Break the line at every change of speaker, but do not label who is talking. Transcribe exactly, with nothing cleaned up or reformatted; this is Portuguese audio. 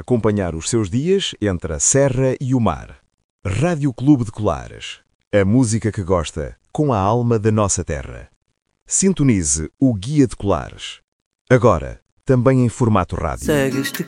acompanhar os seus dias entre a serra e o mar. Rádio Clube de Colares. A música que gosta, com a alma da nossa terra. Sintonize o Guia de Colares. Agora, também em formato rádio.
Cegas de